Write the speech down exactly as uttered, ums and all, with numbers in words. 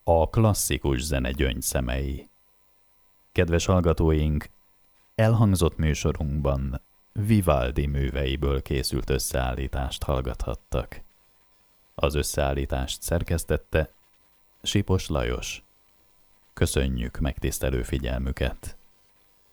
A klasszikus zene gyöngyszemei. Kedves hallgatóink, elhangzott műsorunkban Vivaldi műveiből készült összeállítást hallgathattak. Az összeállítást szerkesztette Sipos Lajos. Köszönjük megtisztelő figyelmüket!